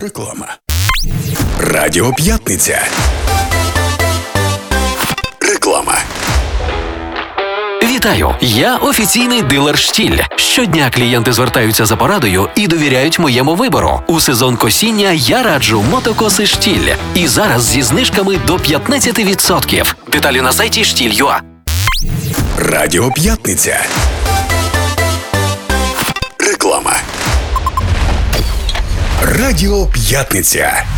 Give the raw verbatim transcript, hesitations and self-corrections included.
Реклама. Радіо П'ятниця. Реклама. Вітаю! Я офіційний дилер «Штіль». Щодня клієнти звертаються за порадою і довіряють моєму вибору. У сезон косіння я раджу мотокоси «Штіль». І зараз зі знижками до п'ятнадцять відсотків. Деталі на сайті штіль крапка ю а. Радіо П'ятниця. Реклама. Радіо П'ятниця.